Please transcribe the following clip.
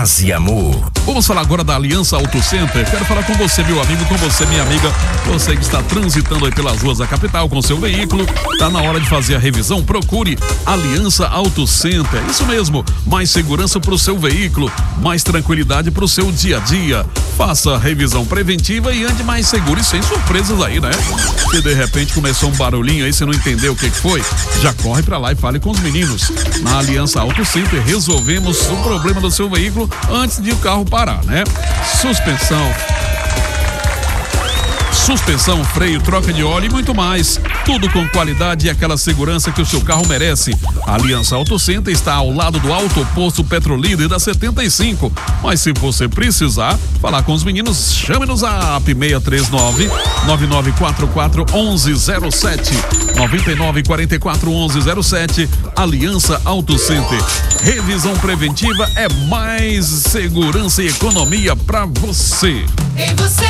paz e amor. Vamos falar agora da Aliança Auto Center. Quero falar com você, meu amigo, com você, minha amiga. Você que está transitando aí pelas ruas da capital com seu veículo, tá na hora de fazer a revisão. Procure Aliança Auto Center. Isso mesmo, mais segurança para o seu veículo, mais tranquilidade para o seu dia a dia. Faça a revisão preventiva e ande mais seguro e sem surpresas aí, né? Se de repente começou um barulhinho aí, você não entendeu o que foi, já corre para lá e fale com os meninos. Na Aliança Auto Center resolvemos o problema do seu veículo antes de o carro parar, né? Suspensão, freio, troca de óleo e muito mais. Tudo com qualidade e aquela segurança que o seu carro merece. A Aliança Auto Center está ao lado do Auto Posto Petrolíder da 75. Mas se você precisar falar com os meninos, chame no Zap 639-9944-1107. 9944-1107. Aliança Auto Center. Revisão preventiva é mais segurança e economia para você. Em você.